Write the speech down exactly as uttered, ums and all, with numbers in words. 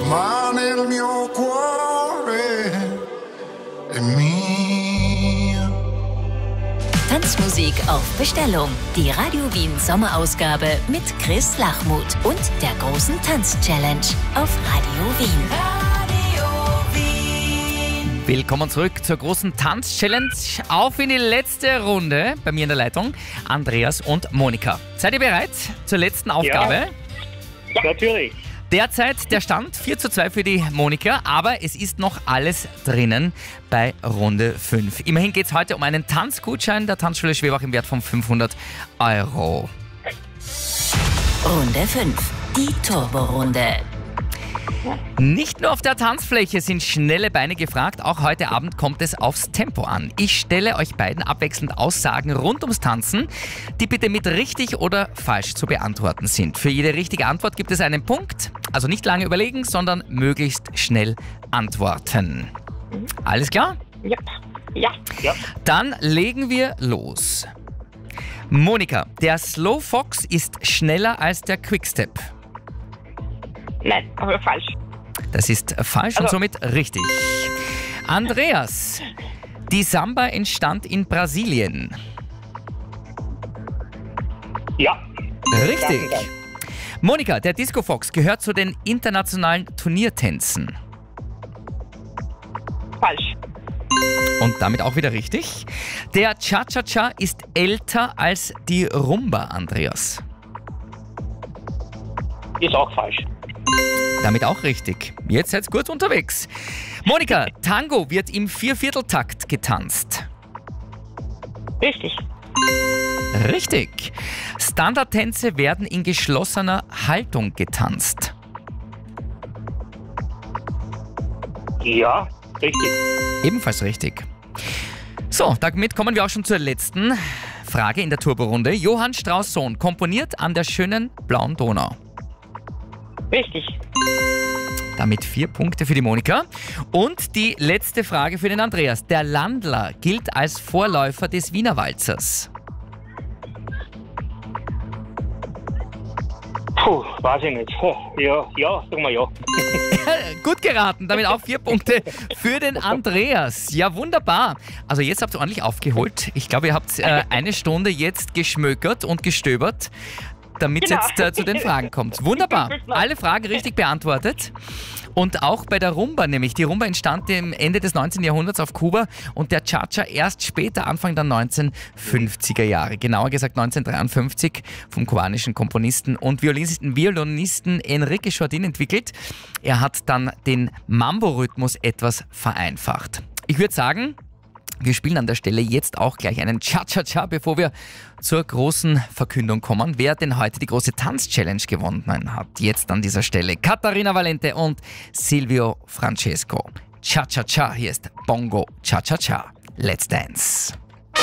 ma nel mio cuore è mia. Tanzmusik auf Bestellung. Die Radio Wien Sommerausgabe mit Chris Lachmuth und der großen Tanz-Challenge auf Radio Wien. Radio Wien. Willkommen zurück zur großen Tanz-Challenge. Auf in die letzte Runde. Bei mir in der Leitung Andreas und Monika. Seid ihr bereit zur letzten Aufgabe? Ja, natürlich. Derzeit der Stand vier zu zwei für die Monika, aber es ist noch alles drinnen bei Runde fünf. Immerhin geht es heute um einen Tanzgutschein der Tanzschule Schwebach im Wert von fünfhundert Euro. Runde fünf. Die Turbo-Runde. Nicht nur auf der Tanzfläche sind schnelle Beine gefragt, auch heute Abend kommt es aufs Tempo an. Ich stelle euch beiden abwechselnd Aussagen rund ums Tanzen, die bitte mit richtig oder falsch zu beantworten sind. Für jede richtige Antwort gibt es einen Punkt, also nicht lange überlegen, sondern möglichst schnell antworten. Alles klar? Ja. Ja. Ja. Dann legen wir los. Monika, der Slow Fox ist schneller als der Quickstep. Nein, aber falsch. Das ist falsch und Also- somit richtig. Andreas, die Samba entstand in Brasilien. Ja. Richtig. Ja, Monika, der Disco Fox gehört zu den internationalen Turniertänzen. falsch. Und damit auch wieder richtig. Der Cha-Cha-Cha ist älter als die Rumba, Andreas. Ist auch falsch. Damit auch richtig. Jetzt seid ihr gut unterwegs. Monika, Tango wird im Viervierteltakt getanzt. Richtig. Richtig. Standardtänze werden in geschlossener Haltung getanzt. Ja, richtig. Ebenfalls richtig. So, damit kommen wir auch schon zur letzten Frage in der Turbo-Runde. Johann Strauss Sohn komponiert an der schönen blauen Donau. Richtig. Damit vier Punkte für die Monika. Und die letzte Frage für den Andreas. Der Landler gilt als Vorläufer des Wiener Walzers. Puh, weiß ich nicht. Ja, ja, sagen wir ja. Gut geraten, damit auch vier Punkte für den Andreas. Ja, wunderbar. Also jetzt habt ihr ordentlich aufgeholt. Ich glaube, ihr habt äh, eine Stunde jetzt geschmökert und gestöbert, damit es Genau. jetzt äh, zu den Fragen kommt. Wunderbar. Alle Fragen richtig beantwortet. Und auch bei der Rumba nämlich. Die Rumba entstand im Ende des neunzehnten Jahrhunderts auf Kuba und der Cha-Cha erst später, Anfang der neunzehnhundertfünfziger Jahre. Genauer gesagt neunzehnhundertdreiundfünfzig vom kubanischen Komponisten und Violinisten, Violinisten Enrique Jordan entwickelt. Er hat dann den Mambo-Rhythmus etwas vereinfacht. Ich würde sagen, wir spielen an der Stelle jetzt auch gleich einen Cha-Cha-Cha, bevor wir zur großen Verkündung kommen, wer denn heute die große Tanz-Challenge gewonnen hat. Jetzt an dieser Stelle Katharina Valente und Silvio Francesco. Cha-Cha-Cha, hier ist Bongo Cha-Cha-Cha. Let's dance.